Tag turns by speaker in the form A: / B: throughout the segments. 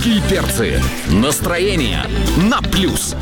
A: Русские перцы. Настроение на плюс.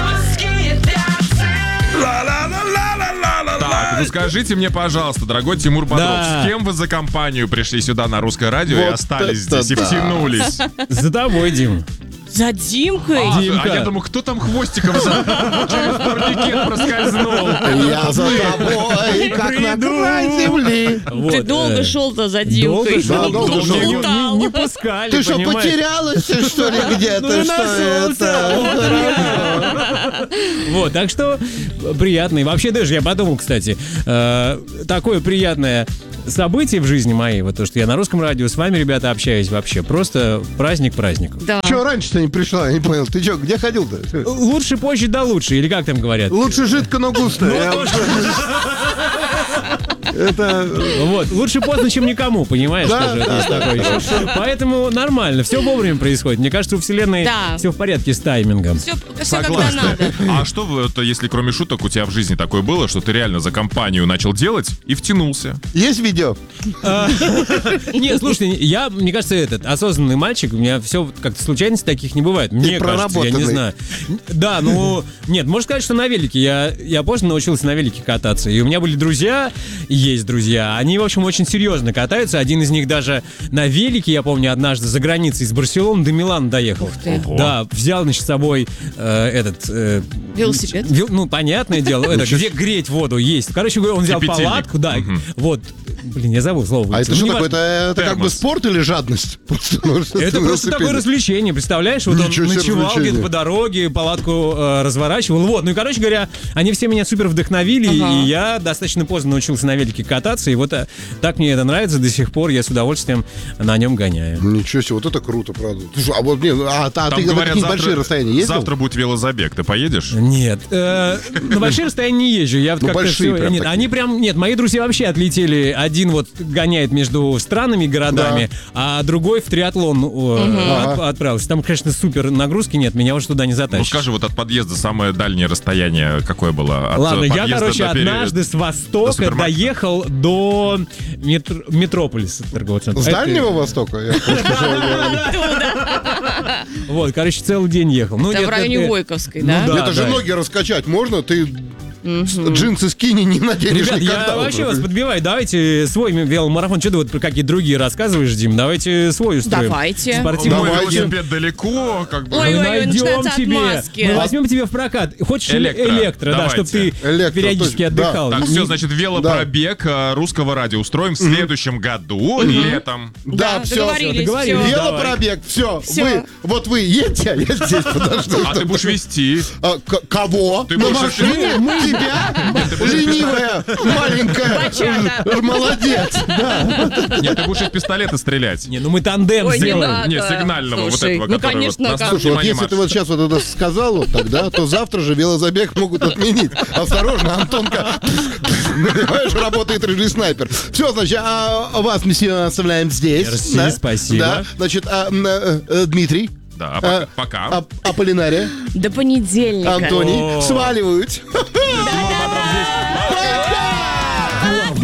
B: Так, ну скажите мне, пожалуйста, дорогой Тимур Бодров,
C: Да.
B: с кем вы за компанию пришли сюда на Русское радио и
D: Вот
B: остались
D: это
B: здесь, и
D: да.
B: втянулись?
C: За тобой, Дим.
E: За Димкой?
C: Димка.
B: А я думаю, кто там хвостиком через турникет проскользнул?
D: Я за тобой, как на край земли.
C: Вот,
E: Ты долго шел-то за Димкой?
C: Долго
D: долго шел.
C: Не пускали,
D: Ты что,
C: понимаешь?
D: потерялась, что ли, где-то?
C: Ну и
D: Что
C: нашелся.
D: это?
C: Вот, так что приятно. И вообще даже я подумал, кстати, такое приятное событие в жизни моей, вот то, что я на Русском радио с вами, ребята, общаюсь вообще. Просто праздник.
E: Да.
D: Чего раньше-то не пришла? Я не понял. Ты что, где ходил-то?
C: Лучше позже да лучше, или как там говорят?
D: Лучше жидко, но густо. Это...
C: Вот, лучше поздно, чем никому, понимаешь?
D: Да,
C: Тоже
D: да,
C: есть
D: да,
C: такое еще. Поэтому нормально, все вовремя происходит. Мне кажется, у Вселенной
E: Да.
C: все в порядке с таймингом.
E: Все когда
B: Согласен.
E: надо.
B: А что, это, если кроме шуток у тебя в жизни такое было, что ты реально за компанию начал делать и втянулся?
D: Есть видео?
C: Нет, слушайте, мне кажется, осознанный мальчик, у меня все как-то случайностей таких не бывает. Мне кажется, я не
D: проработанный.
C: знаю. Да, нет, можно сказать, что на велике. Я поздно научился на велике кататься. И у меня были друзья, есть друзья, они, в общем, очень серьезно катаются. Один из них даже на велике, я помню, однажды за границей из Барселоны до Милана доехал.
E: ты.
B: Ого.
C: Да, взял, значит, с собой
E: Велосипед?
C: ну, понятное дело, где греть воду есть. Короче говоря, он взял
B: Кипятильник.
C: палатку, да, вот. Блин, я забыл слово.
D: А это что такое?
C: Неважно.
D: Это как бы
B: Термос.
D: спорт или жадность?
C: Это просто такое развлечение, представляешь? Вот он
D: Ничего себе
C: ночевал
D: развлечение.
C: где-то по дороге, палатку разворачивал. Вот, ну и, короче говоря, они все меня супер вдохновили,
E: Ага.
C: и я достаточно поздно научился на велике кататься, и вот так мне это нравится до сих пор, я с удовольствием на нем гоняю.
D: Ничего себе, вот это круто, правда. Слушай, а вот мне,
B: Там
D: ты на
B: говорят,
D: какие большие расстояния ездил?
B: завтра будет велозабег, ты поедешь?
C: Нет, на большие расстояния не езжу. Я вот
D: Ну,
C: как-то
D: большие
C: всё-
D: прям
C: Нет,
D: такие.
C: они прям, нет, мои друзья вообще отлетели. Один вот гоняет между странами, городами, а другой в триатлон отправился. Там, конечно, супер нагрузки нет, меня уже туда не
B: Ну
C: затащишь.
B: скажи, вот от подъезда самое дальнее расстояние какое было? От
C: Ладно, я,
B: подъезда
C: короче,
B: до
C: однажды с
B: до
C: востока
B: супермаркета?
C: доехал до Метрополиса торгового центра.
D: С Дальнего Востока? Я просто
C: Вот, короче, целый день ехал. Ну,
E: Это
C: нет,
E: в районе Войковской, да?
C: да.
D: Это же ноги раскачать можно? Ты джинсы скини не наденешь
C: Ребят,
D: никогда.
C: я вообще вас подбиваю. Давайте свой веломарафон. Что ты вот про какие другие рассказываешь, Дим? Давайте свой устроим.
E: Давайте.
C: Спортивный.
B: Мой
D: Давайте.
B: велосипед далеко, как бы.
E: Ой,
C: Мы
E: ой,
C: найдем
E: начинаются
C: тебе.
E: отмазки.
C: Мы возьмем тебе в прокат. Хочешь
B: Электро.
C: да,
B: Давайте.
C: чтобы ты
D: Электро,
C: периодически
D: точно. Да.
C: отдыхал.
B: Так,
C: Не-
B: все, значит, велопробег Русского радио устроим в следующем году, летом.
D: Да, все.
E: договорились.
C: договорились.
E: всё.
D: Велопробег, все.
E: Всё.
D: Вы едете, а я здесь подожду.
B: А ты будешь вести.
D: Кого?
B: Ты
D: На
B: будешь
D: машине? Тебя? Ленивая, маленькая.
E: Бачата.
D: Молодец.
B: Нет, ты будешь из пистолета стрелять.
C: Не, ну мы тандем
E: Ой, не
C: сделаем.
E: надо.
B: Не, сигнального, вот
E: Слушай,
B: этого,
E: ну,
B: который
E: конечно,
B: вот на
E: как-
D: Слушай, вот
B: внимание,
D: если
B: Макс.
D: ты вот сейчас вот это сказал, вот тогда, то завтра же велозабег могут отменить. Осторожно, Антонка, понимаешь, работает рыжий снайпер. Все, значит, вас, месье, оставляем здесь.
C: Мерси,
D: Да?
C: спасибо.
D: Да, значит, Дмитрий,
B: Да, пока.
D: Аполлинария,
E: До понедельника.
D: Антоний сваливают.